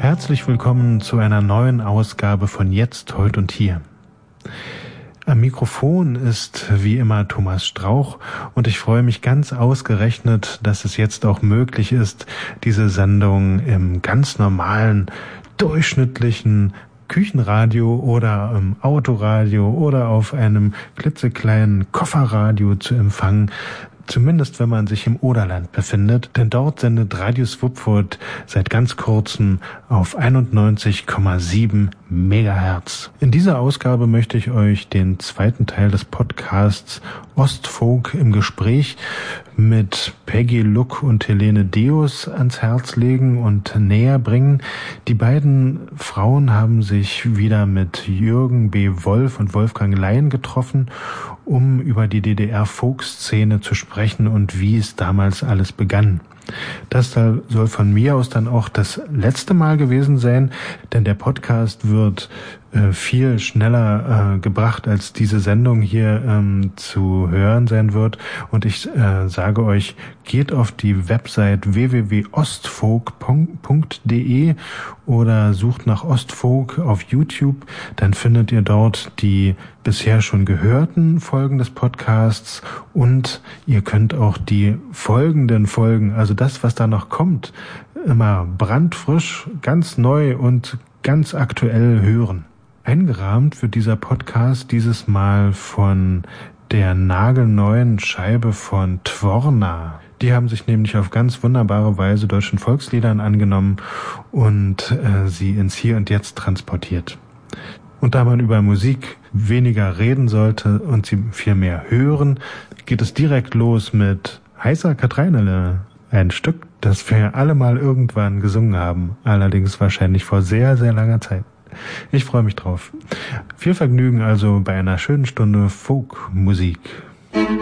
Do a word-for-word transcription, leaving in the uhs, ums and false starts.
Herzlich willkommen zu einer neuen Ausgabe von Jetzt, Heut und Hier. Am Mikrofon ist wie immer Thomas Strauch und ich freue mich ganz ausgerechnet, dass es jetzt auch möglich ist, diese Sendung im ganz normalen, durchschnittlichen Küchenradio oder im Autoradio oder auf einem klitzekleinen Kofferradio zu empfangen. Zumindest wenn man sich im Oderland befindet, denn dort sendet Radio Swupfurt seit ganz kurzem auf einundneunzig Komma sieben Megahertz. In dieser Ausgabe möchte ich euch den zweiten Teil des Podcasts Ostfolk im Gespräch mit Peggy Luck und Helene Deus ans Herz legen und näher bringen. Die beiden Frauen haben sich wieder mit Jürgen B. Wolf und Wolfgang Leyen getroffen, um über die D D R-Folk-Szene zu sprechen und wie es damals alles begann. Das soll von mir aus dann auch das letzte Mal gewesen sein, denn der Podcast wird äh, viel schneller äh, gebracht, als diese Sendung hier ähm, zu hören sein wird. Und ich äh, sage euch, geht auf die Website w w w punkt ostfolk punkt d e oder sucht nach Ostfolk auf YouTube. Dann findet ihr dort die bisher schon gehörten Folgen des Podcasts und ihr könnt auch die folgenden Folgen, also das, was da noch kommt, immer brandfrisch, ganz neu und ganz aktuell hören. Eingerahmt wird dieser Podcast dieses Mal von der nagelneuen Scheibe von Tworna. Die haben sich nämlich auf ganz wunderbare Weise deutschen Volksliedern angenommen und äh, sie ins Hier und Jetzt transportiert. Und da man über Musik weniger reden sollte und sie viel mehr hören, geht es direkt los mit Heißer Katreinele. Ein Stück, das wir alle mal irgendwann gesungen haben, allerdings wahrscheinlich vor sehr, sehr langer Zeit. Ich freue mich drauf. Viel Vergnügen also bei einer schönen Stunde Folkmusik.